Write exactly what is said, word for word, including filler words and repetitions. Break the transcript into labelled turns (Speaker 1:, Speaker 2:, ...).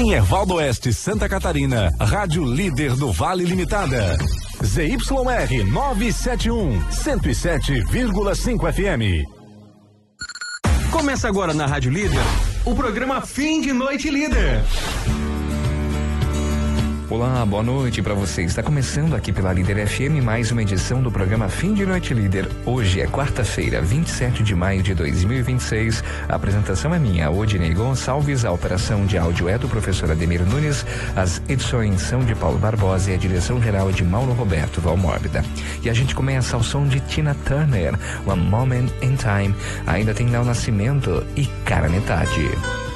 Speaker 1: Em Ervaldo Oeste, Santa Catarina, Rádio Líder do Vale Limitada. Z Y R novecentos e setenta e um, cento e sete vírgula cinco F M.
Speaker 2: Começa agora na Rádio Líder o programa Fim de Noite Líder.
Speaker 3: Olá, boa noite para você. Está começando aqui pela Líder F M mais uma edição do programa Fim de Noite Líder. Hoje é quarta-feira, vinte e sete de maio de dois mil e vinte e seis. A apresentação é minha, Odinei Gonçalves. A operação de áudio é do professor Ademir Nunes. As edições são de Paulo Barbosa e a direção geral é de Mauro Roberto Valmórbida. E a gente começa ao som de Tina Turner, One Moment in Time. Ainda tem Léo Nascimento e Cara Metade.